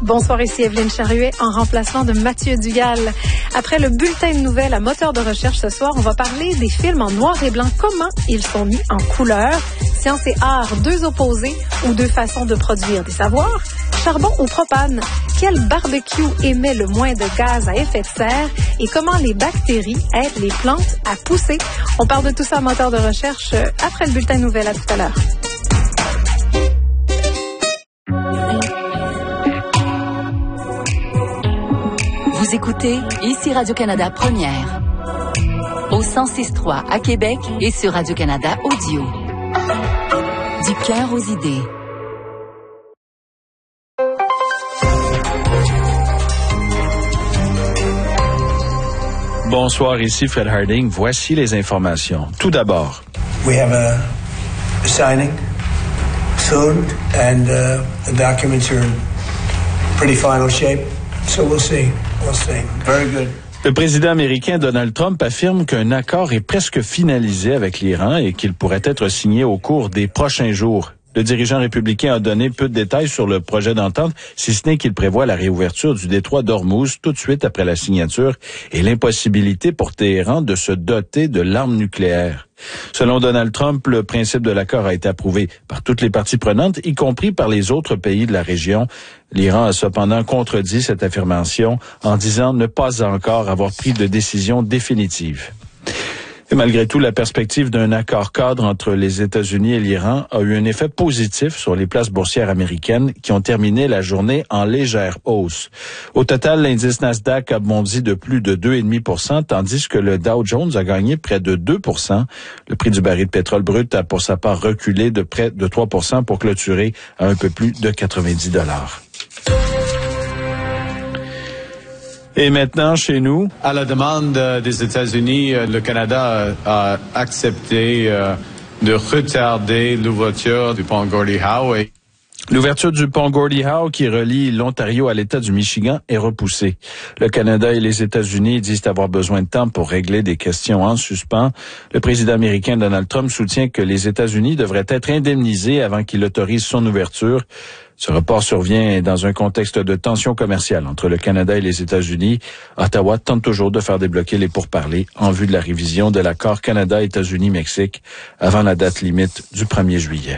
Bonsoir, ici Evelyne Charruet en remplacement de Mathieu Dugal. Après le bulletin de nouvelles à moteur de recherche ce soir, on va parler des films en noir et blanc. Comment ils sont mis en couleur? Science et art, deux opposés ou deux façons de produire des savoirs? Charbon ou propane? Quel barbecue émet le moins de gaz à effet de serre? Et comment les bactéries aident les plantes à pousser? On parle de tout ça à moteur de recherche après le bulletin de nouvelles. À tout à l'heure. Vous écoutez ici Radio-Canada Première, au 106.3 à Québec et sur Radio-Canada Audio. Du cœur aux idées. Bonsoir, ici Fred Harding. Voici les informations. Tout d'abord. We have a signing soon and the documents are in pretty final shape. So we'll see. Very good. Le président américain Donald Trump affirme qu'un accord est presque finalisé avec l'Iran et qu'il pourrait être signé au cours des prochains jours. Le dirigeant républicain a donné peu de détails sur le projet d'entente, si ce n'est qu'il prévoit la réouverture du détroit d'Ormuz tout de suite après la signature et l'impossibilité pour Téhéran de se doter de l'arme nucléaire. Selon Donald Trump, le principe de l'accord a été approuvé par toutes les parties prenantes, y compris par les autres pays de la région. L'Iran a cependant contredit cette affirmation en disant ne pas encore avoir pris de décision définitive. Et malgré tout, la perspective d'un accord cadre entre les États-Unis et l'Iran a eu un effet positif sur les places boursières américaines qui ont terminé la journée en légère hausse. Au total, l'indice Nasdaq a bondi de plus de 2,5 %, tandis que le Dow Jones a gagné près de 2 %. Le prix du baril de pétrole brut a pour sa part reculé de près de 3 % pour clôturer à un peu plus de 90 $. Et maintenant, chez nous... À la demande des États-Unis, le Canada a accepté de retarder l'ouverture du pont Gordie Howe. L'ouverture du pont Gordie Howe qui relie l'Ontario à l'État du Michigan est repoussée. Le Canada et les États-Unis disent avoir besoin de temps pour régler des questions en suspens. Le président américain Donald Trump soutient que les États-Unis devraient être indemnisés avant qu'il autorise son ouverture. Ce report survient dans un contexte de tension commerciale entre le Canada et les États-Unis. Ottawa tente toujours de faire débloquer les pourparlers en vue de la révision de l'accord Canada-États-Unis-Mexique avant la date limite du 1er juillet.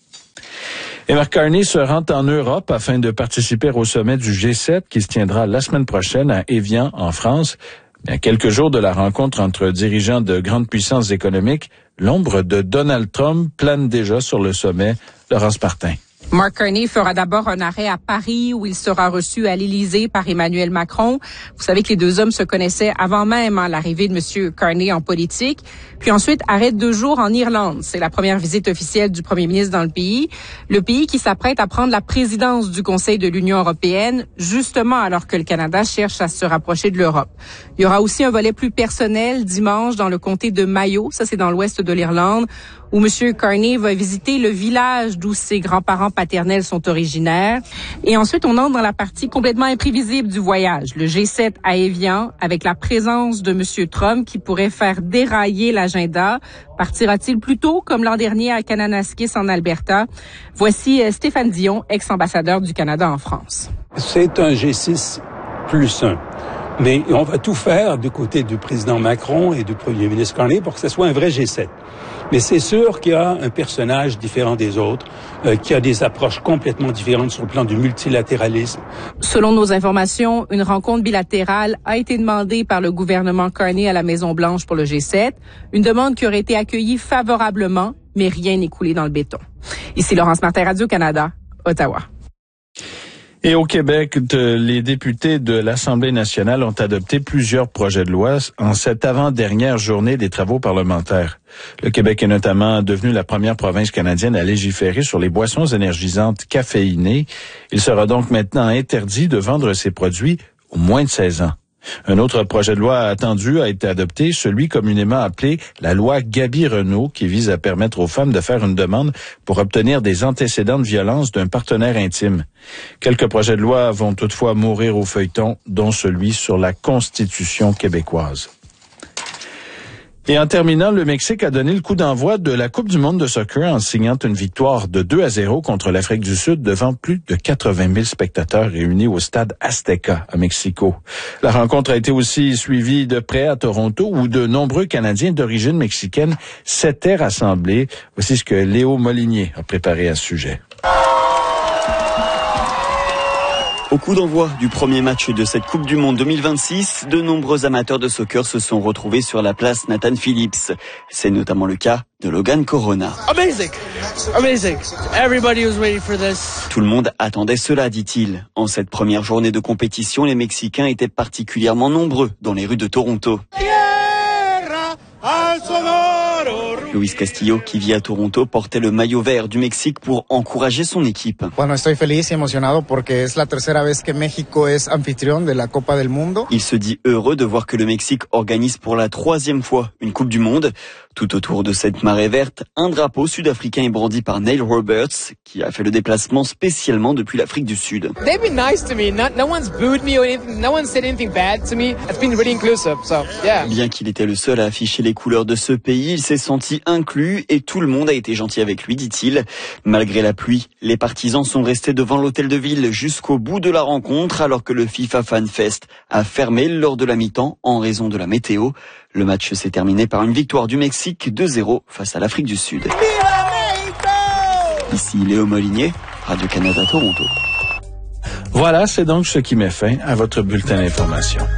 Et Mark Carney se rend en Europe afin de participer au sommet du G7 qui se tiendra la semaine prochaine à Évian, en France. À quelques jours de la rencontre entre dirigeants de grandes puissances économiques, l'ombre de Donald Trump plane déjà sur le sommet. Laurence Martin. Mark Carney fera d'abord un arrêt à Paris où il sera reçu à l'Élysée par Emmanuel Macron. Vous savez que les deux hommes se connaissaient avant même l'arrivée de M. Carney en politique. Puis ensuite, arrêt 2 jours en Irlande. C'est la première visite officielle du premier ministre dans le pays qui s'apprête à prendre la présidence du Conseil de l'Union européenne, justement alors que le Canada cherche à se rapprocher de l'Europe. Il y aura aussi un volet plus personnel dimanche dans le comté de Mayo, ça c'est dans l'ouest de l'Irlande, où M. Carney va visiter le village d'où ses grands-parents paternels sont originaires. Et ensuite, on entre dans la partie complètement imprévisible du voyage, le G7 à Évian, avec la présence de M. Trump qui pourrait faire dérailler l'agenda. Partira-t-il plus tôt, comme l'an dernier à Kananaskis en Alberta? Voici Stéphane Dion, ex-ambassadeur du Canada en France. C'est un G6 plus 1. Mais on va tout faire du côté du président Macron et du premier ministre Carney pour que ce soit un vrai G7. Mais c'est sûr qu'il y a un personnage différent des autres, qui a des approches complètement différentes sur le plan du multilatéralisme. Selon nos informations, une rencontre bilatérale a été demandée par le gouvernement Carney à la Maison-Blanche pour le G7. Une demande qui aurait été accueillie favorablement, mais rien n'est coulé dans le béton. Ici Laurence Martin, Radio-Canada, Ottawa. Et au Québec, les députés de l'Assemblée nationale ont adopté plusieurs projets de loi en cette avant-dernière journée des travaux parlementaires. Le Québec est notamment devenu la première province canadienne à légiférer sur les boissons énergisantes caféinées. Il sera donc maintenant interdit de vendre ces produits aux moins de 16 ans. Un autre projet de loi attendu a été adopté, celui communément appelé la loi Gaby-Renault, qui vise à permettre aux femmes de faire une demande pour obtenir des antécédents de violence d'un partenaire intime. Quelques projets de loi vont toutefois mourir au feuilleton, dont celui sur la Constitution québécoise. Et en terminant, le Mexique a donné le coup d'envoi de la Coupe du monde de soccer en signant une victoire de 2-0 contre l'Afrique du Sud devant plus de 80 000 spectateurs réunis au stade Azteca à Mexico. La rencontre a été aussi suivie de près à Toronto où de nombreux Canadiens d'origine mexicaine s'étaient rassemblés. Voici ce que Léo Molinier a préparé à ce sujet. Au coup d'envoi du premier match de cette Coupe du Monde 2026, de nombreux amateurs de soccer se sont retrouvés sur la place Nathan Phillips. C'est notamment le cas de Logan Corona. Amazing! Everybody was waiting for this. Tout le monde attendait cela, dit-il. En cette première journée de compétition, les Mexicains étaient particulièrement nombreux dans les rues de Toronto. Luis Castillo, qui vit à Toronto, portait le maillot vert du Mexique pour encourager son équipe. Bueno, estoy feliz y emocionado porque es la tercera vez que México es anfitrión de la Copa del Mundo. Il se dit heureux de voir que le Mexique organise pour la 3e fois une Coupe du Monde. Tout autour de cette marée verte, un drapeau sud-africain est brandi par Neil Roberts, qui a fait le déplacement spécialement depuis l'Afrique du Sud. They've been nice to me. No one's booed me or anything. No one said anything bad to me. It's been really inclusive. So, yeah. Bien qu'il était le seul à afficher les couleurs de ce pays, il s'est senti inclus et tout le monde a été gentil avec lui, dit-il. Malgré la pluie, les partisans sont restés devant l'hôtel de ville jusqu'au bout de la rencontre alors que le FIFA Fan Fest a fermé lors de la mi-temps en raison de la météo. Le match s'est terminé par une victoire du Mexique 2-0 face à l'Afrique du Sud. Ici Léo Molinier, Radio-Canada Toronto. Voilà, c'est donc ce qui met fin à votre bulletin d'information.